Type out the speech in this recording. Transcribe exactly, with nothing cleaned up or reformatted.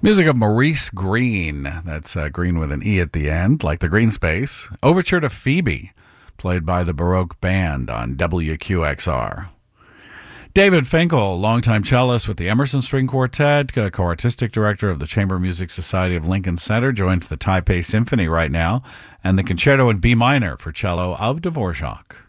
Music of Maurice Green. That's uh, Green with an E at the end, like the green space. Overture to Phoebe, played by the Baroque Band on W Q X R. David Finkel, longtime cellist with the Emerson String Quartet, co-artistic director of the Chamber Music Society of Lincoln Center, joins the Taipei Symphony right now, and the Concerto in B minor for cello of Dvorak.